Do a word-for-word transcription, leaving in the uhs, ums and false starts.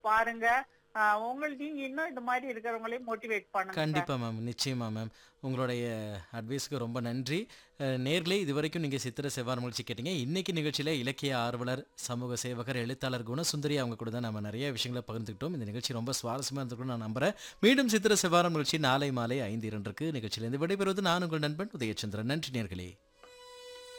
பாருங்க. அ உங்களுக்கு நீங்க இன்னும் இந்த மாரி இருக்கிறவங்களையும் மோட்டிவேட் பண்ணுங்க சார். கண்டிப்பா மேம். நிச்சயமா மேம். உங்களுடைய அட்வைஸ்க்கு ரொம்ப நன்றி. அ நேயர்களே இதுவரைக்கும் நீங்க சித்திர செவ்வாய் நிகழ்ச்சி கேட்டீங்க. இன்னைக்கு நிகழ்ச்சியில இலக்கிய ஆர்வலர், சமூக சேவகர், எழுத்தாளர் குணசுந்தரி அவங்க கூட தான் நம்ம நெறைய விஷயங்கள பகிர்ந்துக்கிட்டோம். இந்த நிகழ்ச்சி ரொம்ப சுவாரஸ்யமா இருந்திருக்கும்னு நான் நம்புறேன். மீண்டும் சித்திர செவ்வாய் நிகழ்ச்சி நாளை மாலை ஐந்து இரண்டுக்கு நிகழ்ச்சியிலிருந்து விடைபெறுவது நான் உங்கள் நண்பன் உதயச்சந்திரன். நன்றி நேயர்களே.